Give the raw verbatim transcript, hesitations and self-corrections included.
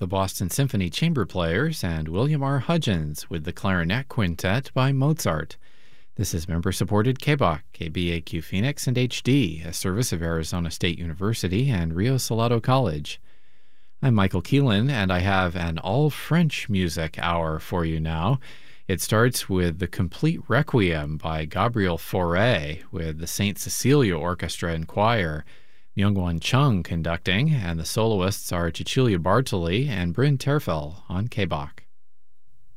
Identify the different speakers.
Speaker 1: the Boston Symphony Chamber Players, and William R. Hudgens with the Clarinet Quintet by Mozart. This is member-supported K B A Q, K B A Q Phoenix, and H D, a service of Arizona State University and Rio Salado College. I'm Michael Keelan, and I have an all-French music hour for you now. It starts with the Complete Requiem by Gabriel Fauré with the Saint Cecilia Orchestra and Choir, Myungwon Chung conducting, and the soloists are Cecilia Bartoli and Bryn Terfel on K B A Q.